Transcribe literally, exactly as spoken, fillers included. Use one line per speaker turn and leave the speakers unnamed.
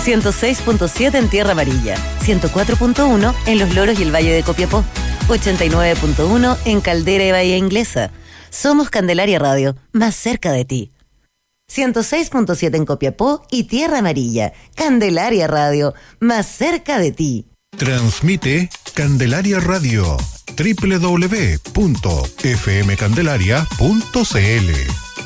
ciento seis punto siete en Tierra Amarilla, ciento cuatro punto uno en Los Loros y el Valle de Copiapó, ochenta y nueve punto uno en Caldera y Bahía Inglesa. Somos Candelaria Radio, más cerca de ti. ciento seis punto siete en Copiapó y Tierra Amarilla. Candelaria Radio, más cerca de ti.
Transmite Candelaria Radio, doble u doble u doble u punto f m candelaria punto c l.